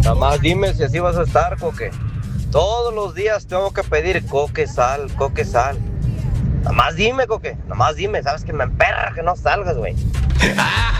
Nada más dime si así vas a estar, Coque. Todos los días tengo que pedir Coque sal, Coque sal. Nada más dime, Coque. Nada más dime. Sabes que me emperra que no salgas, güey.